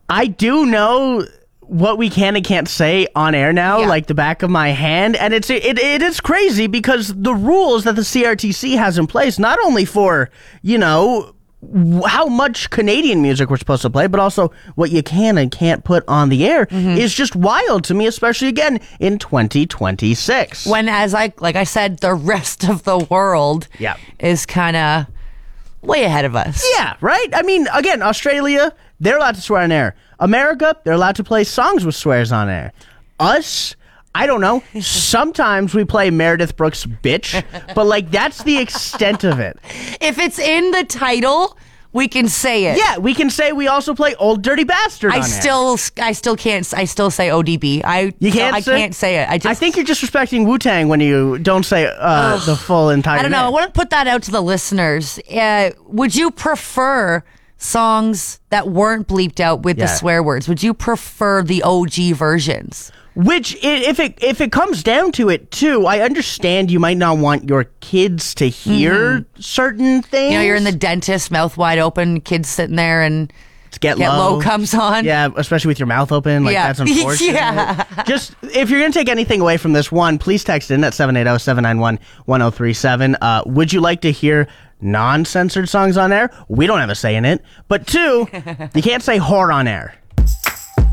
I do know what we can and can't say on air now, like the back of my hand, and it is crazy because the rules that the CRTC has in place, not only for, how much Canadian music we're supposed to play, but also what you can and can't put on the air is just wild to me, especially again in 2026. When, like I said, the rest of the world is kind of way ahead of us. Yeah, right? I mean, again, Australia, they're allowed to swear on air. America, they're allowed to play songs with swears on air. Us, I don't know. Sometimes we play Meredith Brooks' Bitch, but that's the extent of it. If it's in the title, we can say it. Yeah, we can say we also play Old Dirty Bastard on air. I still can't. I still say ODB. I can't say it. I think you're disrespecting Wu-Tang when you don't say the full entire I don't know. name. I want to put that out to the listeners. Would you prefer songs that weren't bleeped out with the swear words? Would you prefer the OG versions? Which, if it comes down to it, too, I understand you might not want your kids to hear certain things. You're in the dentist, mouth wide open, kids sitting there, and Get Low comes on. Yeah, especially with your mouth open. That's unfortunate. Just, if you're going to take anything away from this, one, please text in at 780-791-1037. Would you like to hear non-censored songs on air? We don't have a say in it. But two, you can't say whore on air.